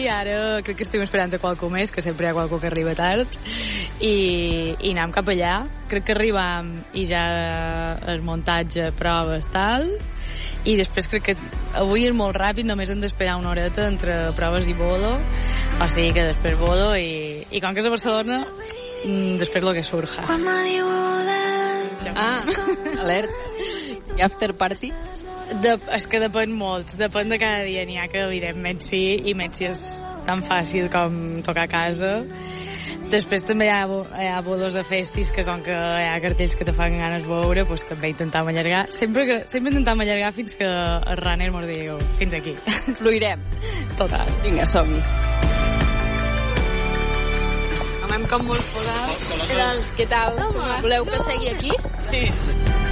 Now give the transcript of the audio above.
ara crec que estem esperant a qualcú més, que sempre hi ha qualcú que arriba tard, i anem cap allà. Crec que arribam i ja el muntatge, proves, tal, i després crec que avui és molt ràpid, només hem d'esperar una horeta entre proves i bolo, o sigui que després bolo, i com que és a Barcelona, després lo que surja. Alerta. I after party? És que depèn molt, depèn de cada dia. N'hi ha que evidentment sí, i més si és tan fàcil com tocar a casa. Després també hi ha bolos de festis que com que hi ha cartells que te fan ganes veure, doncs també intentam allargar. Sempre intentam allargar fins que el runner mos diu fins aquí. Fluirem. Total. Vinga, som-hi. Home, com molt posat. Què tal? Voleu que segui aquí? Sí.